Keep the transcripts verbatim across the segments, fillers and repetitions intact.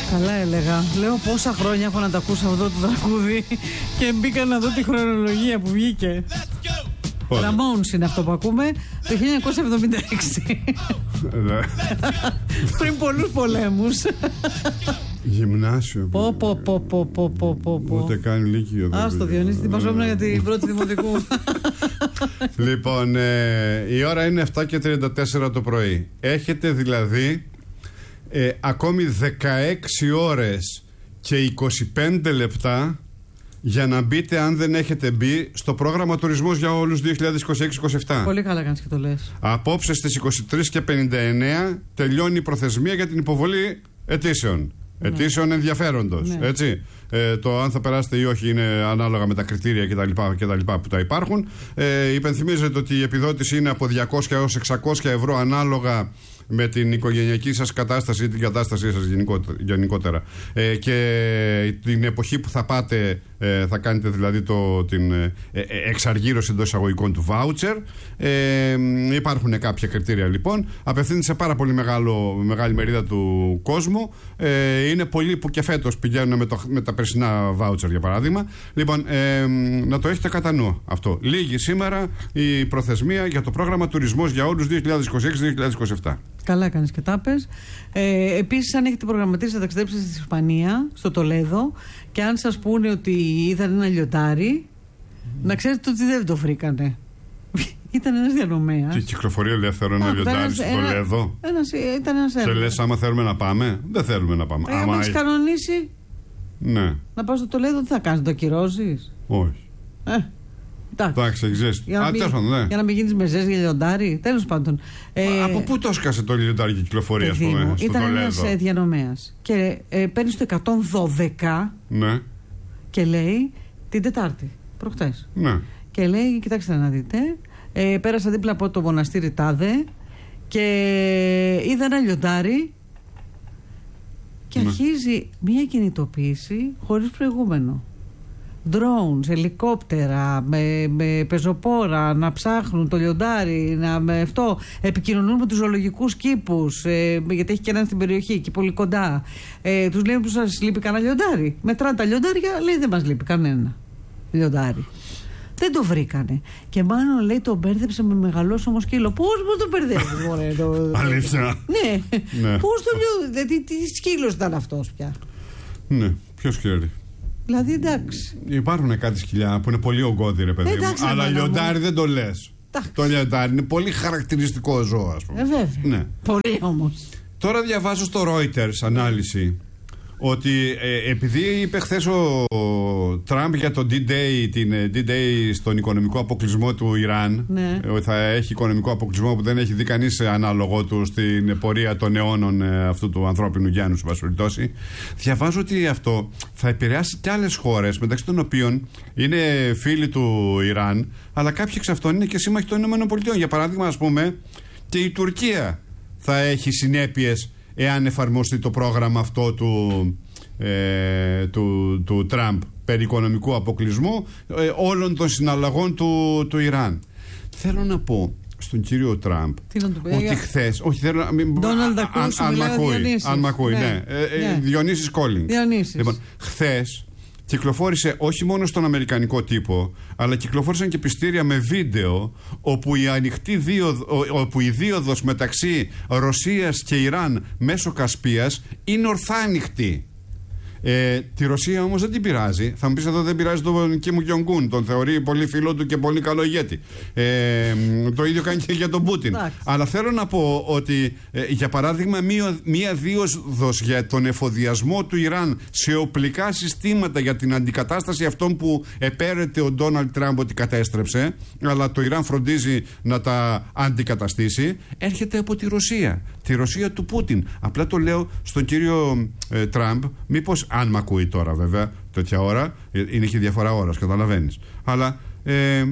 Καλά έλεγα. Λέω πόσα χρόνια έχω να τα ακούσω αυτό το τραγούδι και μπήκα να δω τη χρονολογία που βγήκε. Ραμόουνς είναι αυτό που ακούμε, το χίλια εννιακόσια εβδομήντα έξι. Πριν πολλούς πολέμους. Γυμνάσιο. Πω πω πω πω πω πω πω. Ούτε καν λύκειο. Ας το Διονύση, την παζόμουν για την πρώτη δημοτικού. Λοιπόν, ε, η ώρα είναι επτά και τριάντα τέσσερα το πρωί. Έχετε δηλαδή ε, ακόμη δεκαέξι ώρες και είκοσι πέντε λεπτά για να μπείτε, αν δεν έχετε μπει, στο πρόγραμμα Τουρισμός για Όλους δύο χιλιάδες είκοσι έξι είκοσι επτά. Πολύ καλά κάνεις και το λες. Απόψε στις είκοσι τρεις και πενήντα εννέα τελειώνει η προθεσμία για την υποβολή αιτήσεων. Ναι. Αιτήσεων ενδιαφέροντος. Ναι. Έτσι. Ε, το αν θα περάσετε ή όχι είναι ανάλογα με τα κριτήρια κτλ. Που τα υπάρχουν. Ε, υπενθυμίζετε ότι η επιδότηση είναι από διακόσια έως εξακόσια ευρώ ανάλογα με την οικογενειακή σας κατάσταση ή την κατάστασή σας γενικότερα. Ε, και την εποχή που θα πάτε, ε, θα κάνετε δηλαδή το, την ε, ε, εξαργύρωση εντός εισαγωγικών του βάουτσερ. Ε, υπάρχουν κάποια κριτήρια λοιπόν. Απευθύνεται σε πάρα πολύ μεγάλο, μεγάλη μερίδα του κόσμου. Ε, είναι πολλοί που και φέτος πηγαίνουν με, το, με τα περσινά βάουτσερ, για παράδειγμα. Λοιπόν, ε, να το έχετε κατά νου αυτό. Λίγη σήμερα η προθεσμία για το πρόγραμμα Τουρισμός για Όλους δύο χιλιάδες είκοσι έξι δύο χιλιάδες είκοσι επτά. Καλά κάνεις και τα πες. Ε, επίσης, αν έχετε προγραμματίσει να ταξιδέψετε στη Ισπανία, στο Τολέδο, και αν σας πούνε ότι είδαν ένα λιοντάρι, mm. να ξέρετε ότι δεν το βρήκανε. Ήταν ένας διανομέας. Και κυκλοφορεί ελεύθερο ένα λιοντάρι στο ένα, Τολέδο. Ένας, ήταν ένας έργος. Και λες, άμα θέλουμε να πάμε, δεν θέλουμε να πάμε. Ε, άμα έχεις κανονίσει ναι. να πας στο Τολέδο, τι θα κάνεις, το ακυρώσεις? Όχι. Ε. Εντάξει, εξist. Για, Α, μην, ναι. για να μην γίνεις μεζές για λιοντάρι. Τέλος πάντων. Ε, από πού το έσκασε το λιοντάρι και κυκλοφορεί, ας πούμε? Ήταν ένας ε, διανομέας. Και ε, παίρνει στο εκατόν δώδεκα. Ναι. Και λέει την Τετάρτη, προχτές. Ναι. Και λέει, κοιτάξτε να δείτε. Ε, πέρασα δίπλα από το μοναστήρι Τάδε και είδα ένα λιοντάρι. Και ναι. αρχίζει μια κινητοποίηση χωρίς προηγούμενο. Drones, ελικόπτερα, με, με πεζοπόρα να ψάχνουν το λιοντάρι, να με αυτό, επικοινωνούν με τους ζωολογικούς κήπους, ε, γιατί έχει και έναν στην περιοχή και πολύ κοντά. Ε, τους λένε που σας λείπει κανένα λιοντάρι. Μετράνε τα λιοντάρια, λέει δεν μας λείπει κανένα λιοντάρι. Δεν το βρήκανε. Και μάλλον λέει το μπέρδεψε με μεγαλόσωμο σκύλο. Πώς μου το μπερδεύει, μωρέ. Το... Αλήθεια. Ναι. ναι. Πώς το λιοντάρι, τι, τι σκύλος ήταν αυτός πια. Ναι, ποιος ξέρει. Δηλαδή εντάξει. Υπάρχουν κάτι σκυλιά που είναι πολύ ογκώδη, ρε παιδί μου. Εντάξει, αλλά λιοντάρι μου. δεν το λες. Εντάξει. Το λιοντάρι είναι πολύ χαρακτηριστικό ζώο, ας πούμε. Ε, βέβαια. Ναι. Πολύ όμως. Τώρα διαβάζω στο Reuters ανάλυση ότι ε, επειδή είπε χθες ο, ο Τραμπ για το ντι-Day, την ντι-Day στον οικονομικό αποκλεισμό του Ιράν, ναι. ότι θα έχει οικονομικό αποκλεισμό που δεν έχει δει κανείς ανάλογο του στην πορεία των αιώνων ε, αυτού του ανθρώπινου γένους, περιπτώσει, διαβάζω ότι αυτό θα επηρεάσει και άλλες χώρες, μεταξύ των οποίων είναι φίλοι του Ιράν, αλλά κάποιοι εξ αυτών είναι και σύμμαχοι των ΗΠΑ. Για παράδειγμα, ας πούμε, και η Τουρκία θα έχει συνέπειες εάν εφαρμοστεί το πρόγραμμα αυτό του, ε, του, του Τραμπ περί οικονομικού αποκλεισμού ε, όλων των συναλλαγών του, του Ιράν. Θέλω να πω στον κύριο Τραμπ ότι χθες, όχι θέλω να μην, αν μ' ακούει, αν μ' ακούει, ναι, Διονύσης Κόλλινγκ. Λοιπόν, χθες κυκλοφόρησε όχι μόνο στον αμερικανικό τύπο, αλλά κυκλοφόρησαν και πιστήρια με βίντεο όπου η ανοιχτή δίωδ, όπου η δίωδος μεταξύ Ρωσίας και Ιράν μέσω Κασπίας είναι ορθά ανοιχτή. Ε, τη Ρωσία όμως δεν την πειράζει. Θα μου πεις εδώ δεν πειράζει τον Κιμ Τζονγκ-Ουν. Τον θεωρεί πολύ φίλο του και πολύ καλό ηγέτη. Ε, το ίδιο κάνει και για τον Πούτιν. Αλλά θέλω να πω ότι ε, για παράδειγμα μία, μία δίωδος για τον εφοδιασμό του Ιράν σε οπλικά συστήματα για την αντικατάσταση αυτών που επέρεται ο Ντόναλντ Τραμπ ότι κατέστρεψε, αλλά το Ιράν φροντίζει να τα αντικαταστήσει, έρχεται από τη Ρωσία. Τη Ρωσία του Πούτιν. Απλά το λέω στον κύριο ε, Τραμπ, μήπως, αν μ' ακούει τώρα βέβαια, τέτοια ώρα, είναι και διαφορά ώρας, καταλαβαίνεις. Αλλά ε,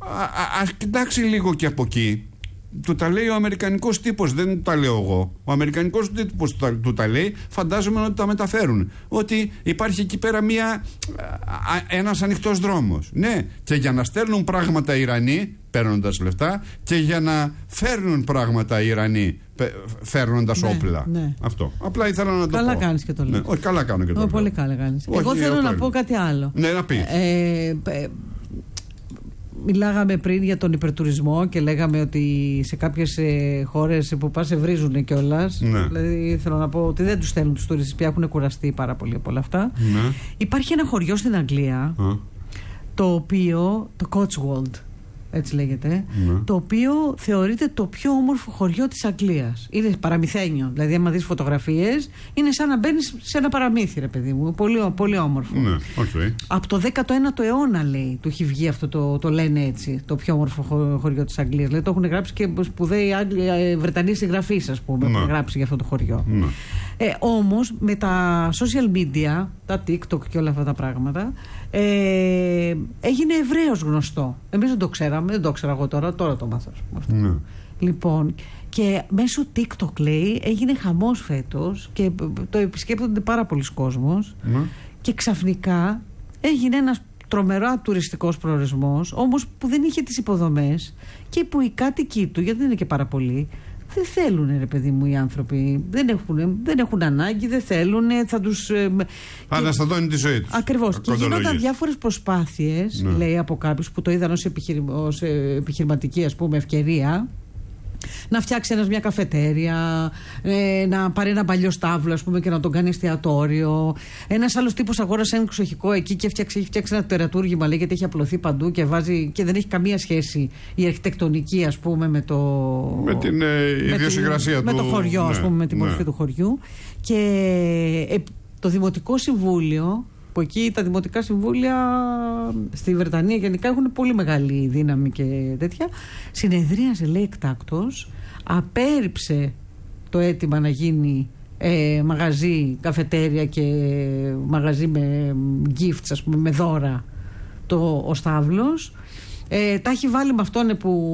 ας κοιτάξει λίγο και από εκεί. Του τα λέει ο αμερικανικός τύπος, δεν τα λέω εγώ. Ο αμερικανικός τύπος του τα λέει, φαντάζομαι ότι τα μεταφέρουν. Ότι υπάρχει εκεί πέρα μια, ένας ανοιχτός δρόμος. Ναι, και για να στέλνουν πράγματα οι Ιρανοί, παίρνοντας λεφτά, και για να φέρνουν πράγματα οι Ιρανοί φέρνοντας, ναι, όπλα. Ναι. Αυτό. Απλά ήθελα να το καλά πω. Καλά κάνεις και το λέω. Ναι, όχι, καλά κάνω και το λέω. Πολύ καλά κάνεις. Εγώ θέλω να πω κάτι άλλο. Ναι, να πεις. Ε, ε, Μιλάγαμε πριν για τον υπερτουρισμό και λέγαμε ότι σε κάποιες ε, χώρες που πας σε βρίζουν κιόλας. Ναι. Δηλαδή θέλω να πω ότι δεν τους στέλνουν τους τουρίστες, πια έχουν κουραστεί πάρα πολύ από όλα αυτά. Ναι. Υπάρχει ένα χωριό στην Αγγλία, Α. το οποίο, το Cotswold, έτσι λέγεται, ναι, το οποίο θεωρείται το πιο όμορφο χωριό της Αγγλίας. Είναι παραμυθένιο. Δηλαδή, άμα δεις φωτογραφίες, είναι σαν να μπαίνεις σε ένα παραμύθι, ρε παιδί μου. Πολύ, πολύ όμορφο. Ναι, okay. Από το δέκατο ένατο αιώνα, λέει, του έχει βγει αυτό, το, το λένε έτσι, το πιο όμορφο χωριό της Αγγλίας. Δηλαδή, το έχουν γράψει και σπουδαίοι Άγγλοι, Βρετανοί συγγραφείς, ας πούμε, ναι, που έχουν γράψει για αυτό το χωριό. Ναι. Ε, όμως, με τα social media, τα TikTok και όλα αυτά τα πράγματα, ε, έγινε ευρέως γνωστό. Εμείς δεν το ξέραμε, δεν το ξέρα εγώ τώρα, τώρα το μάθα. Ναι. Λοιπόν, και μέσω TikTok, λέει, έγινε χαμός φέτος και το επισκέπτονται πάρα πολλοί κόσμος, ναι, και ξαφνικά έγινε ένας τρομερά τουριστικός προορισμός, όμως που δεν είχε τις υποδομές και που οι κάτοικοι του, γιατί δεν είναι και πάρα πολλοί, δεν θέλουν, ρε παιδί μου, οι άνθρωποι. Δεν έχουν, δεν έχουν ανάγκη, δεν θέλουν, θα τους... αναστατώνει τη ζωή τους. Ακριβώς. Και γίνονταν διάφορες προσπάθειες, ναι, λέει, από κάποιους που το είδαν ως, επιχειρη... ως επιχειρηματική, ας πούμε, ευκαιρία, να φτιάξει ένας μια καφετέρια, ε, να πάρει ένα παλιό στάβλο, ας πούμε, και να τον κάνει εστιατόριο. Ένας άλλος τύπος αγόρασε ένα εξοχικό εκεί και φτιάξει, έχει φτιάξει ένα τερατούργημα, λέει, γιατί έχει απλωθεί παντού και, βάζει, και δεν έχει καμία σχέση η αρχιτεκτονική, ας πούμε, με το. Με την ε, ιδιοσυγκρασία του. Με το χωριό, ναι, ας πούμε, με τη μορφή, ναι, του χωριού. Και ε, το Δημοτικό Συμβούλιο, που εκεί τα δημοτικά συμβούλια στη Βρετανία γενικά έχουν πολύ μεγάλη δύναμη και τέτοια, συνεδρίασε, λέει, εκτάκτως, απέρριψε το αίτημα να γίνει ε, μαγαζί, καφετέρια και μαγαζί με gifts, ας πούμε, με δώρα, το, ο Στάβλος. Ε, τα έχει βάλει με αυτόν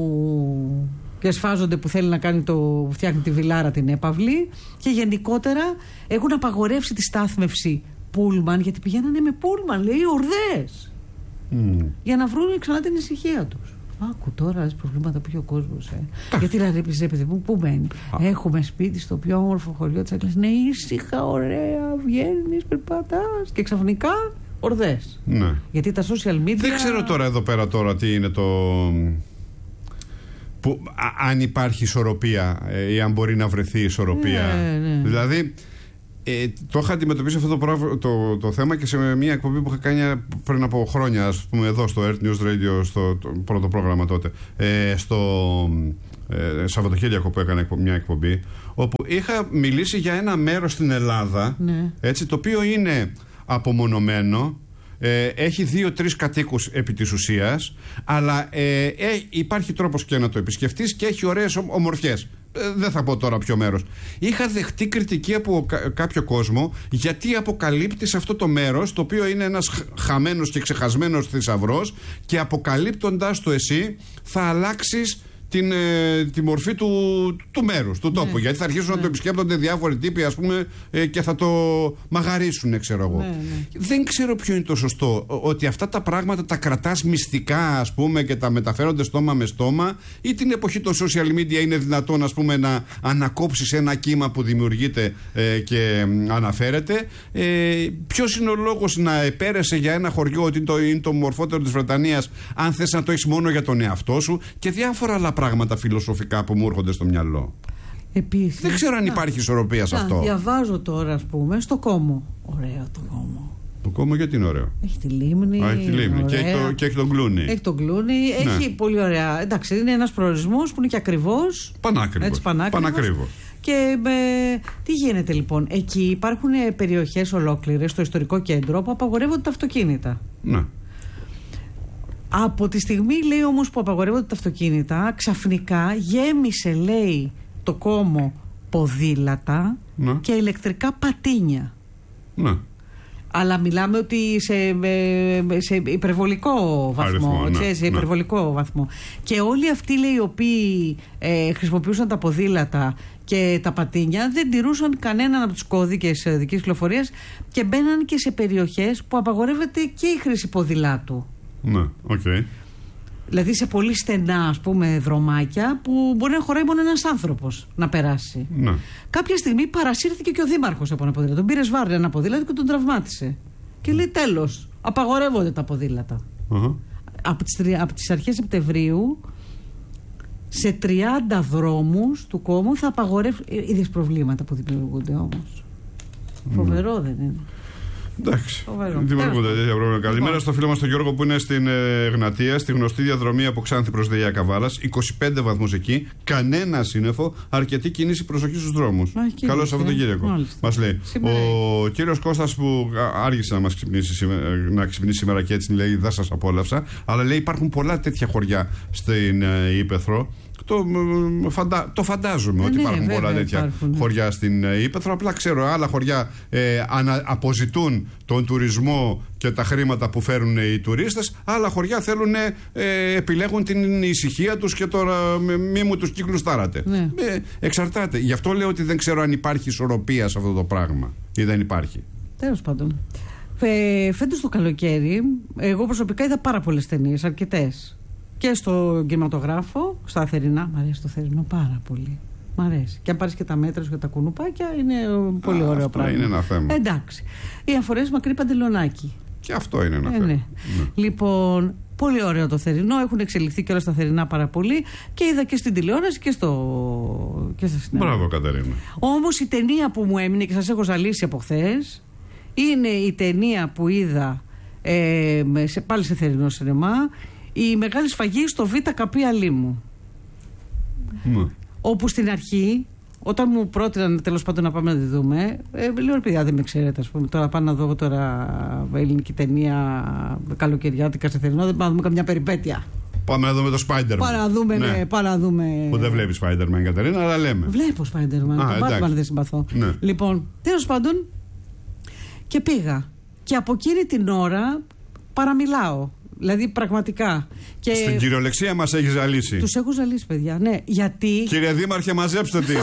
που και σφάζονται, που θέλει να κάνει το, φτιάχνει τη βιλάρα την έπαυλη, και γενικότερα έχουν απαγορεύσει τη στάθμευση πούλμαν, γιατί πηγαίνανε με πούλμαν, λέει, ορδές, mm. για να βρουν ξανά την ησυχία τους. Άκου τώρα τις προβλήματα που έχει ο κόσμος, ε. γιατί δηλαδή, παιδί μου, πού μένει? Ah. Έχουμε σπίτι στο πιο όμορφο χωριό της Αγγλίας, ναι, ήσυχα, ωραία, βγαίνεις, περπατάς, και ξαφνικά ορδές. Ναι. Γιατί τα social media... Δεν ξέρω τώρα εδώ πέρα τώρα τι είναι το... Που, α, αν υπάρχει ισορροπία, ε, ή αν μπορεί να βρεθεί ισορροπία. Ναι, ναι. Δηλαδή... Ε, το είχα αντιμετωπίσει αυτό το, το, το θέμα και σε μια εκπομπή που είχα κάνει πριν από χρόνια, ας πούμε, εδώ στο Earth News Radio, στο το πρώτο πρόγραμμα τότε, ε, στο ε, Σαββατοκύριακο που έκανα μια εκπομπή, όπου είχα μιλήσει για ένα μέρος στην Ελλάδα, ναι, έτσι, το οποίο είναι απομονωμένο, ε, έχει δύο-τρεις κατοίκους επί της ουσίας, αλλά ε, ε, υπάρχει τρόπος και να το επισκεφτείς και έχει ωραίες ομορφιές. Δεν θα πω τώρα ποιο μέρος. Είχα δεχτεί κριτική από κάποιο κόσμο, γιατί αποκαλύπτεις αυτό το μέρος, το οποίο είναι ένας χαμένος και ξεχασμένος θησαυρός, και αποκαλύπτοντας το εσύ θα αλλάξεις την, ε, τη μορφή του, του μέρους, του τόπου. Ναι. Γιατί θα αρχίσουν, ναι, να το επισκέπτονται διάφοροι τύποι, ας πούμε, ε, και θα το μαγαρίσουν, ξέρω εγώ. Ναι, ναι. Δεν ξέρω ποιο είναι το σωστό. Ότι αυτά τα πράγματα τα κρατάς μυστικά, ας πούμε, και τα μεταφέρονται στόμα με στόμα, ή την εποχή των social media είναι δυνατόν, ας πούμε, να ανακόψεις ένα κύμα που δημιουργείται ε, και ε, αναφέρεται. Ε, ποιος είναι ο λόγος να επέρεσαι για ένα χωριό ότι είναι το, είναι το μορφότερο της Βρετανίας, αν θες να το έχεις μόνο για τον εαυτό σου, και διάφορα άλλα πράγματα φιλοσοφικά που μου έρχονται στο μυαλό. Επίσης, δεν ξέρω αν να, υπάρχει ισορροπία σε αυτό. Διαβάζω τώρα, ας πούμε, στο Κόμο. Ωραίο το Κόμο. Το Κόμο γιατί είναι ωραίο? Έχει τη λίμνη. Α, έχει τη λίμνη. Και έχει, το, και έχει τον Κλούνι. Έχει τον Κλούνι. Ναι. Έχει πολύ ωραία. Εντάξει, είναι ένας προορισμός που είναι και ακριβώς. Πανάκριβος. Έτσι, πανάκριβος. Πανακριβός. Και με, τι γίνεται λοιπόν? Εκεί υπάρχουν περιοχές ολόκληρες στο ιστορικό κέντρο που απαγορεύονται τα αυτοκίνητα. Ναι. Από τη στιγμή, λέει, όμως, που απαγορεύονται τα αυτοκίνητα, ξαφνικά γέμισε, λέει, το Κόμο ποδήλατα, ναι, και ηλεκτρικά πατίνια. Ναι. Αλλά μιλάμε ότι σε, σε υπερβολικό βαθμό. Αριθμό, ναι, σε υπερβολικό, ναι, βαθμό. Και όλοι αυτοί, λέει, οι οποίοι ε, χρησιμοποιούσαν τα ποδήλατα και τα πατίνια, δεν τηρούσαν κανέναν από τους κώδικες οδικής κυκλοφορίας και μπαίναν και σε περιοχές που απαγορεύεται και η χρήση ποδηλάτου. Ναι, οκ. Okay. Δηλαδή σε πολύ στενά, ας πούμε, δρομάκια που μπορεί να χωράει μόνο ένας άνθρωπος να περάσει. Ναι. Κάποια στιγμή παρασύρθηκε και ο δήμαρχος από ένα ποδήλατο. Τον πήρε σβάρνει ένα ποδήλατο και τον τραυμάτισε. Και λέει τέλος, απαγορεύονται τα ποδήλατα. Uh-huh. Από τις, από τις αρχές Σεπτεμβρίου σε τριάντα δρόμους του κόμμου θα απαγορεύουν. Είδες προβλήματα που δημιουργούνται όμως. Mm. Φοβερό δεν είναι? Εντάξει. Δημιουργούνται τέτοια προβλήματα. Καλημέρα στο φίλο μας τον Γιώργο που είναι στην ε, Εγνατία, στη γνωστή διαδρομή από Ξάνθη προς Δεϊά Καβάλας. είκοσι πέντε βαθμούς εκεί, κανένα σύννεφο, αρκετή κίνηση, προσοχή στους δρόμους. Καλό Σαββατοκύριακο. Μας λέει. Σήμερα. Ο κύριος Κώστας που άργησε να μας ξυπνήσει σήμερα, να ξυπνήσει σήμερα και έτσι λέει, δεν σας απόλαυσα. Αλλά λέει υπάρχουν πολλά τέτοια χωριά στην ε, Ήπεθρο. Το, φαντα... το φαντάζομαι ε, ότι ναι, υπάρχουν βέβαια, πολλά τέτοια υπάρχουν, ναι. χωριά στην ε, Ήπεθρο. Απλά ξέρω, άλλα χωριά ε, ανα... αποζητούν τον τουρισμό και τα χρήματα που φέρουν οι τουρίστες. Άλλα χωριά θέλουν, ε, επιλέγουν την ησυχία τους και τώρα μη μου τους κύκλους τάρατε. Ναι. Ε, εξαρτάται. Γι' αυτό λέω ότι δεν ξέρω αν υπάρχει ισορροπία σε αυτό το πράγμα ή δεν υπάρχει. Τέλος πάντων. Ε, φέτος το καλοκαίρι, εγώ προσωπικά είδα πάρα πολλές ταινίες, αρκετές. Και στο κινηματογράφο, στα θερινά. Μ' αρέσει το θερινό πάρα πολύ. Μ' αρέσει. Και αν πάρεις και τα μέτρα σου και τα κουνουπάκια, είναι πολύ Α, ωραίο αυτό πράγμα. Είναι ένα θέμα. Εντάξει. Οι αφορές μακρύ παντελονάκι. Και αυτό είναι ένα ε, θέμα. Ναι. Ναι. Λοιπόν, πολύ ωραίο το θερινό. Έχουν εξελιχθεί και όλα στα θερινά πάρα πολύ. Και είδα και στην τηλεόραση και, στο... και στα σινεμά. Μπράβο, Κατερίνα. Όμως η ταινία που μου έμεινε και σας έχω ζαλίσει από χθες είναι η ταινία που είδα ε, σε, πάλι σε θερινό σινεμά. Η μεγάλη σφαγή στο Β' Καπία Λίμου. Mm. Όπου στην αρχή, όταν μου πρότειναν τέλος πάντων να πάμε να τη δούμε, ε, λέω παιδιά δεν με ξέρετε, ας πούμε. Τώρα πάω να δω τώρα ελληνική ταινία καλοκαιριάτικα σε θερινό, δεν πάω να δούμε καμιά περιπέτεια. Πάμε να δούμε το Spider-Man. Πάμε να δούμε, ναι. ναι πάμε να δούμε... Που δεν βλέπει Spider-Man, Κατερίνα, αλλά λέμε. Βλέπω Spider-Man. Α, το Batman δεν συμπαθώ. Ναι. Λοιπόν, τέλος πάντων, και πήγα. Και από εκείνη την ώρα παραμιλάω. Δηλαδή πραγματικά. Και στην κυριολεξία μας έχει ζαλίσει. Τους έχω ζαλίσει, παιδιά. Ναι, γιατί. Κύριε Δήμαρχε, μαζέψτε την.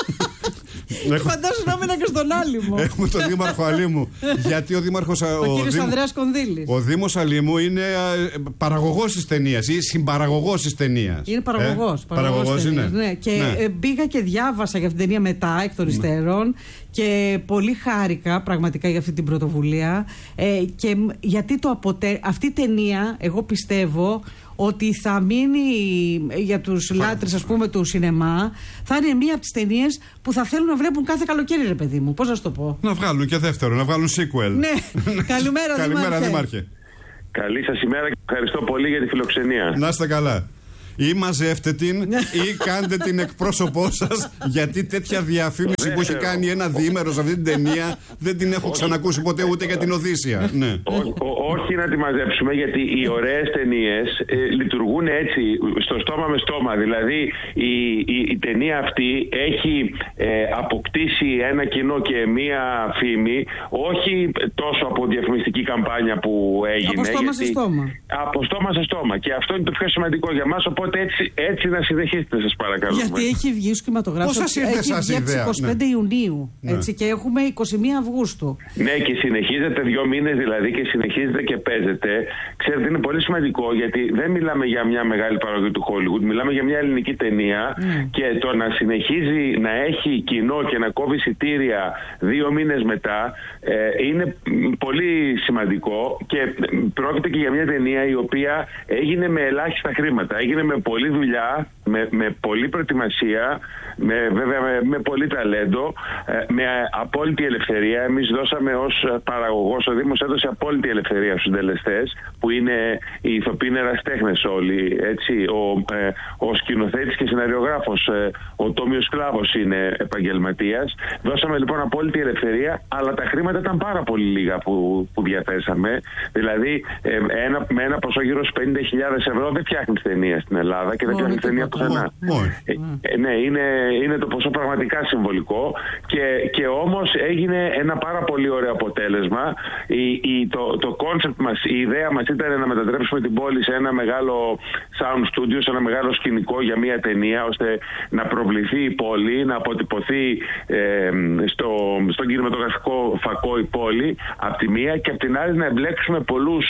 Φαντάσου να μείνα και στον Άλυμο. Έχουμε τον Δήμαρχο Αλήμου. Γιατί ο Δήμαρχος. Ο, ο κύριος Ανδρέας Κονδύλης. Ο Δήμος Αλήμου είναι παραγωγός της ταινίας ή συμπαραγωγός της ταινίας. Είναι παραγωγός. Ε? Παραγωγός είναι. Ναι. Και ναι. πήγα και διάβασα για αυτήν την ταινία μετά, εκ των υστέρων. Ναι. Και πολύ χάρηκα πραγματικά για αυτή την πρωτοβουλία. Ε, και γιατί το αποτε... αυτή η ταινία, εγώ πιστεύω ότι θα μείνει για τους λάτρες, ας πούμε, του σινεμά, θα είναι μία από τις ταινίες που θα θέλουν να βλέπουν κάθε καλοκαίρι, ρε παιδί μου. Πώς να σου το πω. Να βγάλουν και δεύτερο, να βγάλουν sequel. Ναι, καλημέρα, καλημέρα Δήμαρχε. Καλή σας ημέρα και ευχαριστώ πολύ για τη φιλοξενία. Να είστε καλά. Ή μαζεύτε την ή κάντε την εκπρόσωπό σας, γιατί τέτοια διαφήμιση που έχει κάνει ένα διήμερο σε αυτή την ταινία δεν την έχω ξανακούσει ποτέ ούτε για την Οδύσσια. Ναι. Ό, ό, όχι να τη μαζέψουμε, γιατί οι ωραίες ταινίες ε, λειτουργούν έτσι, στο στόμα με στόμα. Δηλαδή η, η, η ταινία αυτή έχει ε, αποκτήσει ένα κοινό και μία φήμη, όχι τόσο από διαφημιστική καμπάνια που έγινε. Από στόμα γιατί, σε στόμα. Από στόμα σε στόμα. Και αυτό είναι το πιο σημαντικό για μας. Οπότε έτσι, έτσι να συνεχίσετε, σας παρακαλώ. Γιατί έχει βγει στο κινηματογράφο. Πώς σας ήρθε σας η ιδέα? είκοσι πέντε ναι. Ιουνίου. Έτσι, ναι. Και έχουμε είκοσι μία Αυγούστου. Ναι, και συνεχίζετε δύο μήνες δηλαδή και συνεχίζετε και παίζετε. Ξέρετε, είναι πολύ σημαντικό γιατί δεν μιλάμε για μια μεγάλη παραγωγή του Hollywood. Μιλάμε για μια ελληνική ταινία. Mm. Και το να συνεχίζει να έχει κοινό και να κόβει εισιτήρια δύο μήνες μετά ε, είναι πολύ σημαντικό. Και πρόκειται και για μια ταινία η οποία έγινε με ελάχιστα χρήματα. Έγινε με πολλή δουλειά, με, με πολλή προετοιμασία, με, βέβαια με, με πολύ ταλέντο, ε, με απόλυτη ελευθερία. Εμείς δώσαμε ως παραγωγός, ο Δήμος έδωσε απόλυτη ελευθερία στους συντελεστές, που είναι οι ηθοποιοί ερασιτέχνες όλοι. Έτσι. Ο, ε, ο σκηνοθέτης και σεναριογράφος, ε, ο Τόμιος Κλάβος είναι επαγγελματίας. Δώσαμε λοιπόν απόλυτη ελευθερία, αλλά τα χρήματα ήταν πάρα πολύ λίγα που, που διαθέσαμε. Δηλαδή, ε, ένα, με ένα ποσό γύρω στους πενήντα χιλιάδες ευρώ δεν φτιάχνεις ταινία στην Ελλάδα και δεν φτιάχνεις ταινία πουθενά. Ε, ε, ναι, είναι, είναι το ποσό πραγματικά συμβολικό και, και όμως έγινε ένα πάρα πολύ ωραίο αποτέλεσμα. Η, η, το, το concept μας, η ιδέα μας ήταν να μετατρέψουμε την πόλη σε ένα μεγάλο sound studio, σε ένα μεγάλο σκηνικό για μια ταινία, ώστε να προβληθεί η πόλη, να αποτυπωθεί ε, στο, στον κινηματογραφικό φακό η πόλη, από τη μία, και από την άλλη να εμπλέξουμε πολλούς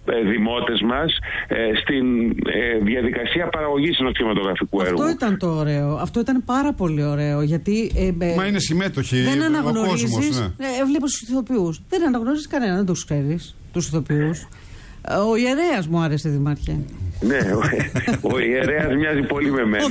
δημότες μας ε, στην ε, διαδικασία παραγωγής ενός κινηματογραφικού έργου. Αυτό ήταν το ωραίο. Αυτό ήταν πάρα πολύ ωραίο. Γιατί, ε, ε, Μα είναι συμμέτοχοι δεν αναγνωρίζεις, ο κόσμος. Ναι. Ε, βλέπεις τους ηθοποιούς. Δεν αναγνωρίζεις κανέναν, δεν τους ξέρεις τους ηθοποιούς. Ο ιερέας μου άρεσε, Δημάρχε. Ναι, ο, ο ιερέας μοιάζει πολύ με μένα.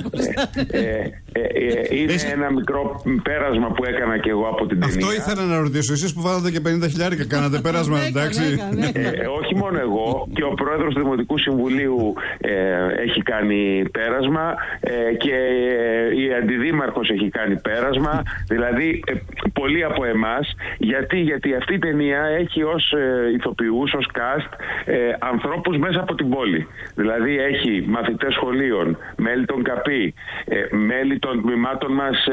ε, ε, ε, ε, είναι Εσύ... ένα μικρό πέρασμα που έκανα και εγώ από την ταινία. Αυτό ήθελα να ρωτήσω. Εσείς που βάλατε και πενήντα χιλιάρικα, κάνατε πέρασμα, εντάξει. ε, όχι μόνο εγώ, και ο πρόεδρος του Δημοτικού Συμβουλίου ε, έχει κάνει πέρασμα ε, και ε, η αντιδήμαρχος έχει κάνει πέρασμα. Δηλαδή, ε, πολλοί από εμάς. Γιατί, γιατί αυτή η ταινία έχει ως ε, ηθοποιούς, ως cast, ε, ανθρώπους μέσα από την πόλη. Δηλαδή έχει μαθητές σχολείων, μέλη των ΚΑΠΗ, ε, μέλη των τμήματων μας,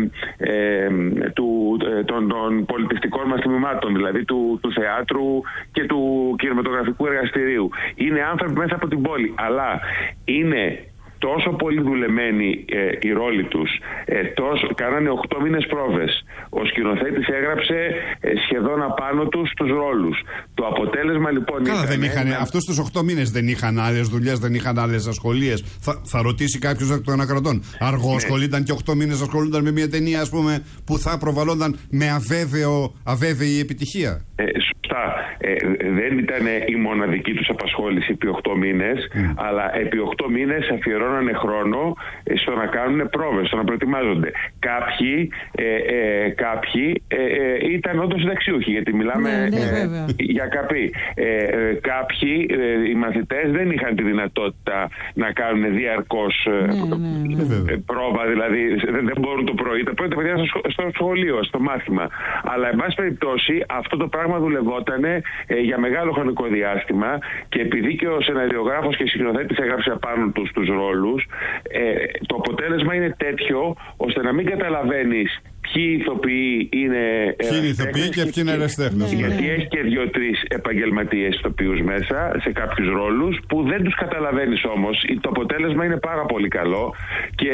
ε, ε, του, ε, των, των πολιτιστικών μας τμήματων, δηλαδή του, του θεάτρου και του κινηματογραφικού εργαστηρίου. Είναι άνθρωποι μέσα από την πόλη, αλλά είναι τόσο πολύ δουλεμένοι ε, οι ρόλοι τους, ε, τόσο, κάνανε οκτώ μήνες πρόβες. Ο σκηνοθέτης έγραψε ε, σχεδόν απάνω τους τους ρόλους. Το αποτέλεσμα λοιπόν... Καλά, ήταν, δεν είχαν, ένα... αυτούς τους οκτώ μήνες δεν είχαν άλλες δουλειές, δεν είχαν άλλες ασχολίες. Θα, θα ρωτήσει κάποιος εκ των ακρατών. Αργό ασχολούνταν και οκτώ μήνες ασχολούνταν με μια ταινία, ας πούμε, που θα προβαλλόνταν με αβέβαιο, αβέβαιη επιτυχία. Ε, σωστά. Ε, δεν ήταν η μοναδική τους απασχόληση επί οκτώ μήνες, mm. αλλά επί οκτώ μήνες αφιερώνανε χρόνο στο να κάνουν πρόβες, στο να προετοιμάζονται. Κάποιοι, ε, ε, κάποιοι ε, ε, ήταν όντως συνταξιούχοι, γιατί μιλάμε ναι, ναι, ε, για ΚΑΠΗ. Ε, ε, κάποιοι, ε, οι μαθητές, δεν είχαν τη δυνατότητα να κάνουν διαρκώς ε, ναι, ναι, ναι. πρόβα, δηλαδή δεν, δεν μπορούν το πρωί, τα πρώτα παιδιά στο, στο σχολείο, στο μάθημα. Αλλά, εν πάση περιπτώσει, αυτό το πράγμα δουλευόταν ε, για μεγάλο χρονικό διάστημα, και επειδή και ο σεναριογράφος και σκηνοθέτης έγραψε απάνω τους τους ρόλους, ε, το αποτέλεσμα είναι τέτοιο ώστε να μην καταλαβαίνεις ποιοι ηθοποιοί είναι. Ποιοι είναι ηθοποιοί και ποιοι είναι ερασιτέχνες. Γιατί ναι. έχει και δύο-τρεις επαγγελματίες ηθοποιούς μέσα σε κάποιους ρόλους που δεν τους καταλαβαίνεις όμως. Το αποτέλεσμα είναι πάρα πολύ καλό και,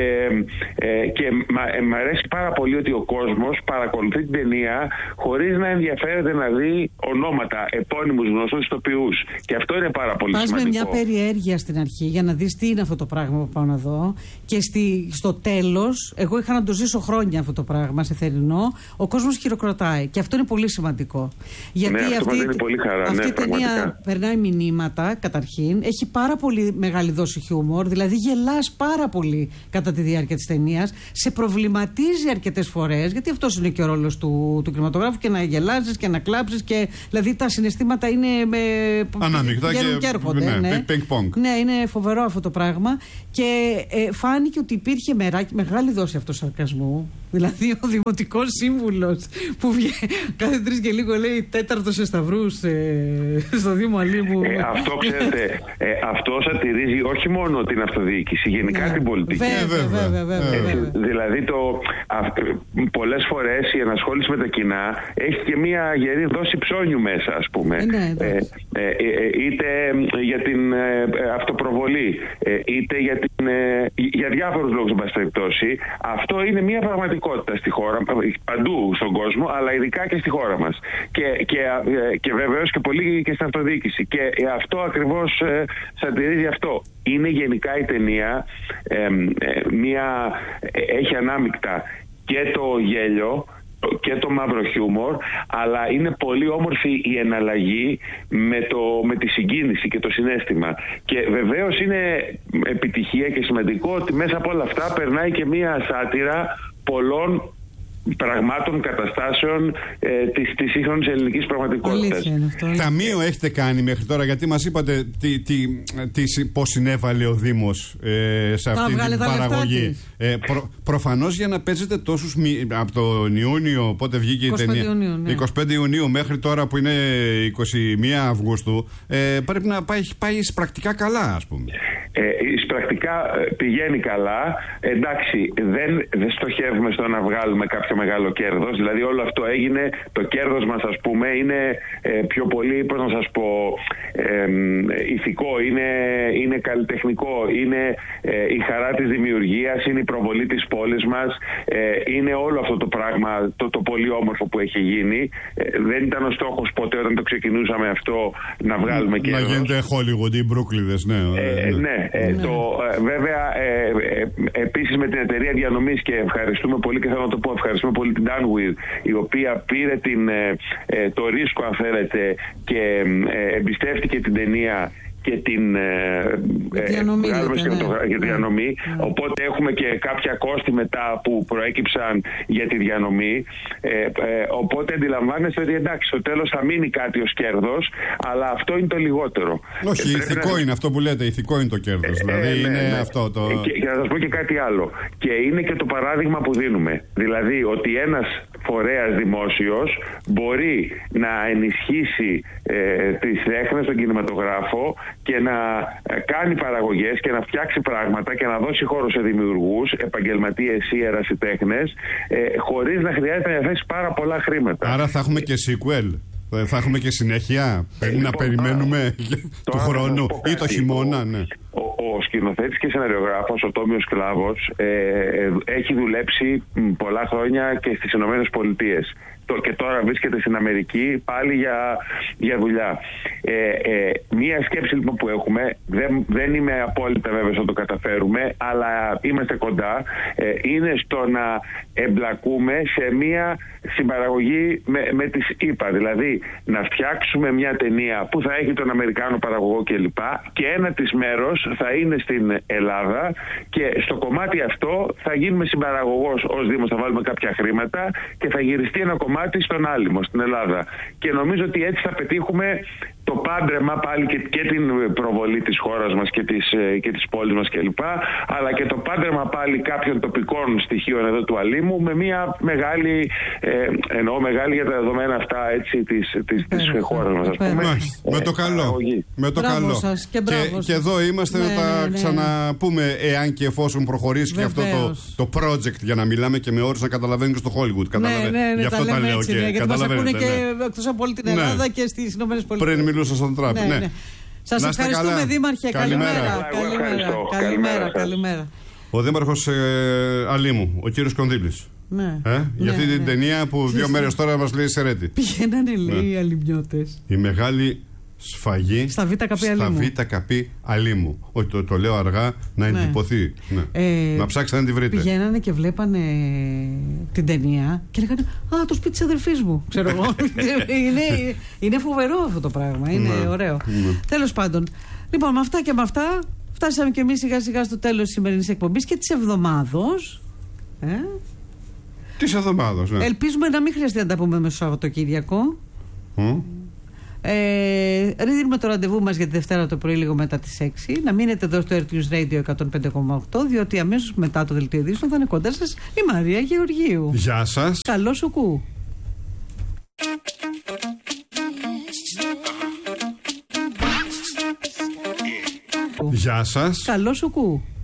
ε, και μ' αρέσει πάρα πολύ ότι ο κόσμος παρακολουθεί την ταινία χωρίς να ενδιαφέρεται να δει ονόματα, επώνυμους, γνωστούς ηθοποιούς. Και αυτό είναι πάρα πολύ Πας σημαντικό. με μια περιέργεια στην αρχή για να δεις τι είναι αυτό το πράγμα που πάω να δω, και στη, στο τέλος, εγώ είχα να το ζήσω χρόνια αυτό το πράγμα σε θερινό, ο κόσμος χειροκροτάει. Και αυτό είναι πολύ σημαντικό. Γιατί ναι, αυτό αυτή, είναι πολύ χαρά, αυτή ναι, η ταινία πραγματικά. περνάει μηνύματα, καταρχήν. Έχει πάρα πολύ μεγάλη δόση χιούμορ, δηλαδή γελάς πάρα πολύ κατά τη διάρκεια της ταινίας. Σε προβληματίζει αρκετές φορές, γιατί αυτός είναι και ο ρόλος του, του κινηματογράφου, και να γελάζεις και να κλάψεις. Και, δηλαδή τα συναισθήματα είναι με, ανάμεικτα και, και έρχονται. Ναι, ναι. ναι, είναι φοβερό αυτό το πράγμα. Και ε, φάνηκε ότι υπήρχε μεράκι, μεγάλη δόση αυτοσαρκασμού. Δηλαδή ο δημοτικός σύμβουλος που βγαίνει κάθε τρεις και λίγο λέει τέταρτος σε σταυρούς ε, στο Δήμο Αλήμου. Ε, αυτό ξέρετε, ε, αυτό σατηρίζει όχι μόνο την αυτοδιοίκηση, γενικά ναι, την πολιτική. Βέβαια, βέβαια, βέβαια, βέβαια. Ε, δηλαδή το, α, πολλές φορές η ενασχόληση με τα κοινά έχει και μια γερή δόση ψώνιου μέσα, ας πούμε. Ε, ναι, ε, ε, ε, είτε για την ε, αυτοπροβολή, ε, είτε για, την, ε, για διάφορους λόγους, εν πάση περιπτώσει. Αυτό είναι μια πραγματικότητα στη χώρα, παντού στον κόσμο, αλλά ειδικά και στη χώρα μας. Και, και, και βεβαίως και πολύ και στην αυτοδιοίκηση. Και αυτό ακριβώς ε, σατηρίζει αυτό. Είναι γενικά η ταινία ε, ε, μια, ε, έχει ανάμεικτα και το γέλιο και το μαύρο χιούμορ, αλλά είναι πολύ όμορφη η εναλλαγή με, το, με τη συγκίνηση και το συναίσθημα. Και βεβαίως είναι επιτυχία και σημαντικό ότι μέσα από όλα αυτά περνάει και μία σάτυρα πολλών πραγμάτων, καταστάσεων ε, της, της σύγχρονης ελληνικής πραγματικότητας. Ταμείο έχετε κάνει μέχρι τώρα, γιατί μας είπατε τι, τι, τι, πώς συνέβαλε ο Δήμος ε, σε αυτή την παραγωγή. Ε, προ, προφανώς για να παίζετε τόσους από τον Ιούνιο, πότε βγήκε η ταινία, Ιουνίου, ναι. εικοστή πέμπτη Ιουνίου μέχρι τώρα που είναι εικοστή πρώτη Αυγούστου, ε, πρέπει να πάει, πάει πρακτικά καλά, ας πούμε. Ε, πρακτικά πηγαίνει καλά. Εντάξει, δεν, δεν στοχεύουμε στο να βγάλουμε κάποιο μεγάλο κέρδος. Δηλαδή όλο αυτό έγινε, το κέρδος μας ας πούμε είναι ε, πιο πολύ, πώς να σας πω, ε, ηθικό, είναι, είναι καλλιτεχνικό, είναι ε, η χαρά της δημιουργίας, είναι η προβολή της πόλης μας, ε, είναι όλο αυτό το πράγμα, το, το πολύ όμορφο που έχει γίνει. Ε, δεν ήταν ο στόχος ποτέ όταν το ξεκινούσαμε αυτό να βγάλουμε κέρδος. Να γίνεται Hollywood ή Μπρούκλιδες, ναι. Ε, ναι, ε, ναι. Το, ε, βέβαια ε, ε, επίσης με την εταιρεία διανομής, και ευχαριστούμε πολύ, και θέλω να το πω, ευχαριστούμε πολύ την Danwheel, η οποία πήρε την, ε, ε, το ρίσκο αν θέλετε και ε, εμπιστεύτηκε την ταινία και την διανομή, ε, λέτε, ναι. για τη διανομή. Mm. Οπότε έχουμε και κάποια κόστη μετά που προέκυψαν για τη διανομή. Ε, ε, οπότε αντιλαμβάνεστε ότι εντάξει, στο τέλος θα μείνει κάτι ως κέρδος, αλλά αυτό είναι το λιγότερο. Όχι, ε, ηθικό να... είναι αυτό που λέτε, ηθικό είναι το κέρδος. Ε, δηλαδή ε, είναι ναι, αυτό το... Και, και να σας πω και κάτι άλλο. Και είναι και το παράδειγμα που δίνουμε. Δηλαδή ότι ένας φορέας δημόσιος μπορεί να ενισχύσει ε, τις τέχνες στον κινηματογράφο και να κάνει παραγωγές και να φτιάξει πράγματα και να δώσει χώρο σε δημιουργούς, επαγγελματίες ή ερασιτέχνες, ε, χωρίς να χρειάζεται να διαθέσει πάρα πολλά χρήματα. Άρα θα έχουμε και sequel, θα έχουμε και συνέχεια, ε, λοιπόν, να περιμένουμε του χρόνου ή το χειμώνα, ναι. Ο, ο σκηνοθέτης και σεναριογράφος, ο Τόμιος Κλάβος, ε, ε, έχει δουλέψει πολλά χρόνια και στις Ηνωμένες Πολιτείες. Και τώρα βρίσκεται στην Αμερική πάλι για, για δουλειά. Ε, ε, μία σκέψη λοιπόν που έχουμε, δεν, δεν είμαι απόλυτα βέβαιος ότι το καταφέρουμε, αλλά είμαστε κοντά, ε, είναι στο να εμπλακούμε σε μία συμπαραγωγή με, με τις ΗΠΑ. Δηλαδή να φτιάξουμε μια ταινία που θα έχει τον Αμερικάνο παραγωγό κλπ. Και ένα της μέρος θα είναι στην Ελλάδα και στο κομμάτι αυτό θα γίνουμε συμπαραγωγός ως Δήμος, θα βάλουμε κάποια χρήματα και θα γυριστεί ένα κομμάτι στον Άλυμο, στην Ελλάδα. Και νομίζω ότι έτσι θα πετύχουμε το πάντρεμα πάλι και, και την προβολή της χώρας μας και της, και της πόλης μας κλπ. Αλλά και το πάντρεμα πάλι κάποιων τοπικών στοιχείων εδώ του Αλήμου με μια μεγάλη, ε, εννοώ μεγάλη για τα δεδομένα αυτά έτσι, της, της, της χώρας μας, ας πούμε. Με το καλό. Με το μπράβο καλό. Σας και, και, και εδώ είμαστε, ναι, να τα ναι, ναι. ξαναπούμε εάν και εφόσον προχωρήσει. Βεβαίως. Και αυτό το, το project, για να μιλάμε και με όρους να καταλαβαίνουν και στο Hollywood. Καταλαβαίνετε. Ναι, ναι, ναι, γι' αυτό τα, τα λέω έτσι, και ναι, γιατί μας ακούνε ναι. και εκτός από όλη την Ελλάδα, ναι, και στις Ηνωμένες Πολιτείες. Πριν μιλούσα στον Τραμπ. Ναι, ναι. Σας ευχαριστούμε, καλά. Δήμαρχε. Καλημέρα. Καλημέρα. Καλημέρα. Καλημέρα. Καλημέρα. Ο Δήμαρχος ε, Αλήμου, ο κύριος Κονδύλης. Ναι. Ε, ναι, για αυτή ναι. την ταινία που δύο μέρες τώρα μας λέει Σερέτη. Πηγαίνανε, λέει, ναι, οι αλημιώτες. Η μεγάλη σφαγή στα ΒΚ Αλήμου. Όχι, το, το λέω αργά να ναι. εντυπωθεί. Ναι. Ε, να ψάξετε να τη βρείτε. Πηγαίνανε και βλέπανε την ταινία και λέγανε «Α, το σπίτι της αδερφής μου». Ξέρω εγώ. είναι, είναι φοβερό αυτό το πράγμα. Είναι ναι. ωραίο. Ναι. Τέλος πάντων. Λοιπόν, με αυτά και με αυτά φτάσαμε και εμείς σιγά σιγά στο τέλος της σημερινής εκπομπής και της εβδομάδος. Ε? Της εβδομάδος, ναι. Ελπίζουμε να μην χρειαστεί να τα πούμε με στο Σαββατοκύριακο. Mm. Ε, δίνουμε το ραντεβού μας για τη Δευτέρα το πρωί λίγο μετά τις έξι. Να μείνετε εδώ στο Earth News Radio εκατόν πέντε κόμμα οκτώ, διότι αμέσως μετά το δελτίο ειδήσεων θα είναι κοντά σας η Μαρία Γεωργίου. Γεια σας. Καλό σου κου. Γεια σας. Καλό σου κου.